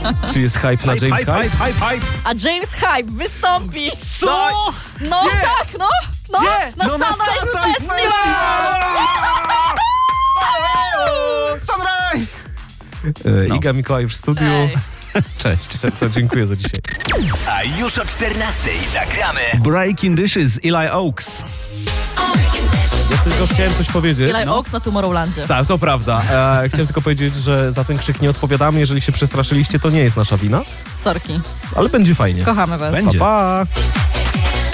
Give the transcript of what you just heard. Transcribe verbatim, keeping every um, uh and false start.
Czy jest hype na James Hype? Hype, hype, hype. A James Hype wystąpi. Co? No Gdzie? tak, no. No, Gdzie? na No na Sunrise Sunrise Festival. Sunrise! E, No. Iga Mikołaj w studiu. Ej. Cześć. To dziękuję za dzisiaj. A już o czternastej zagramy Breaking Dishes, Eli Oaks. Ja tylko chciałem coś powiedzieć. Eli Oaks na Tomorrowlandzie. Tak, to prawda. E, chciałem tylko powiedzieć, że za ten krzyk nie odpowiadamy. Jeżeli się przestraszyliście, to nie jest nasza wina, Sorki. ale będzie fajnie. Kochamy was. Będzie. Pa, pa.